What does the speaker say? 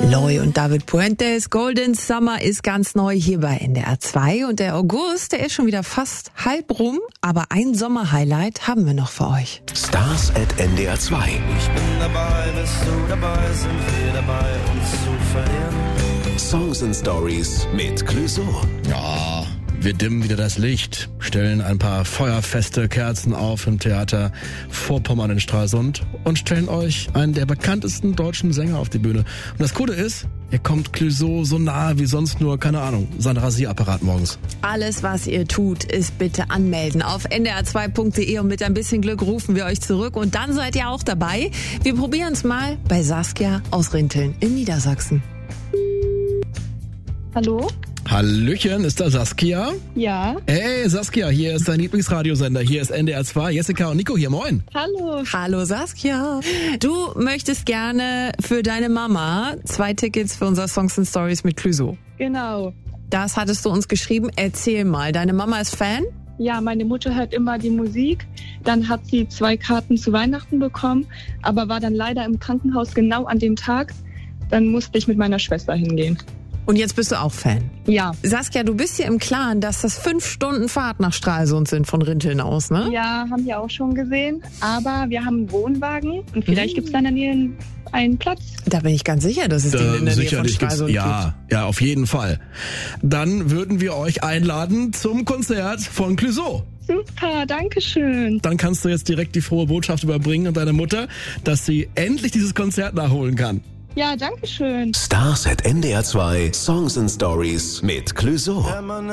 Loy und David Puentes, Golden Summer ist ganz neu hier bei NDR 2 und der August, der ist schon wieder fast halb rum, aber ein Sommerhighlight haben wir noch für euch. Stars at NDR 2. Ich bin dabei, bist du dabei, sind wir dabei, uns zu verlieren. Songs and Stories mit Clouseau. Ja, wir dimmen wieder das Licht, stellen ein paar feuerfeste Kerzen auf im Theater Vorpommern in Stralsund und stellen euch einen der bekanntesten deutschen Sänger auf die Bühne. Und das Coole ist, ihr kommt Clouseau so nahe wie sonst nur, keine Ahnung, sein Rasierapparat morgens. Alles, was ihr tut, ist bitte anmelden auf ndr2.de und mit ein bisschen Glück rufen wir euch zurück und dann seid ihr auch dabei. Wir probieren es mal bei Saskia aus Rinteln in Niedersachsen. Hallo? Hallöchen, ist da Saskia? Ja. Hey Saskia, hier ist dein Lieblingsradiosender, hier ist NDR 2, Jessica und Nico hier, moin. Hallo. Hallo Saskia. Du möchtest gerne für deine Mama 2 Tickets für unser Songs and Stories mit Clouseau. Genau. Das hattest du uns geschrieben. Erzähl mal, deine Mama ist Fan? Ja, meine Mutter hört immer die Musik. Dann hat sie 2 Karten zu Weihnachten bekommen, aber war dann leider im Krankenhaus genau an dem Tag. Dann musste ich mit meiner Schwester hingehen. Und jetzt bist du auch Fan? Ja. Saskia, du bist dir im Klaren, dass das 5 Stunden Fahrt nach Stralsund sind von Rinteln aus, ne? Ja, haben wir auch schon gesehen. Aber wir haben einen Wohnwagen und vielleicht gibt es da in der Nähe einen Platz. Da bin ich ganz sicher, dass es den in der Nähe von Stralsund gibt. Ja, auf jeden Fall. Dann würden wir euch einladen zum Konzert von Clouseau. Super, danke schön. Dann kannst du jetzt direkt die frohe Botschaft überbringen an deine Mutter, dass sie endlich dieses Konzert nachholen kann. Ja, danke schön. Stars at NDR 2, Songs and Stories mit Clouseau.